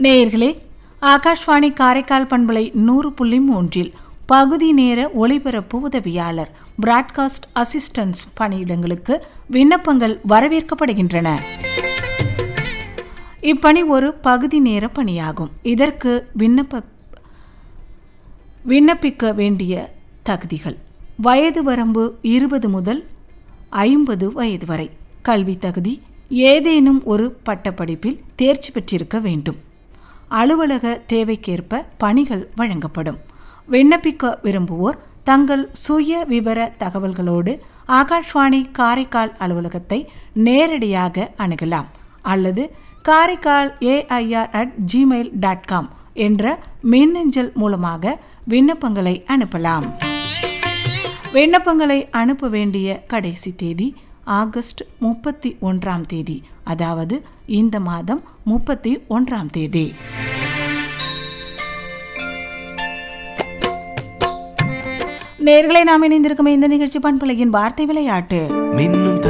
நேயர்களே, ஆகாஷ்வாணி காரைக்கால் பண்பலை 100.3 பகுதி நேர ஒளிபரப்பு உதவியாளர் பிராட்காஸ்ட் அசிஸ்டன்ஸ் பணியிடங்களுக்கு விண்ணப்பங்கள் வரவேற்கப்படுகின்றன. இப்பணி ஒரு பகுதி நேர பணியாகும். இதற்கு விண்ணப்பிக்க வேண்டிய தகுதிகள்: வயது வரம்பு 20 முதல் 50 வயது வரை. கல்வி தகுதி: ஏதேனும் ஒரு பட்டப்படிப்பில் தேர்ச்சி பெற்றிருக்க வேண்டும். அலுவலக தேவைக்கேற்ப பணிகள் வழங்கப்படும். விண்ணப்பிக்க விரும்புவோர் தங்கள் சுய விவர தகவல்களோடு ஆகாஷ்வாணி காரைக்கால் அலுவலகத்தை நேரடியாக அணுகலாம் அல்லது காரைக்கால் AIR@gmail.com என்ற மின்னஞ்சல் மூலமாக விண்ணப்பங்களை அனுப்பலாம். விண்ணப்பங்களை அனுப்ப வேண்டிய கடைசி தேதி ஆகஸ்ட் 31 அதாவது இந்த மாதம் 31 நேயர்களை நாம் இணைந்திருக்கும் இந்த நிகழ்ச்சி பண்பலையின் வார்த்தை விளையாட்டு.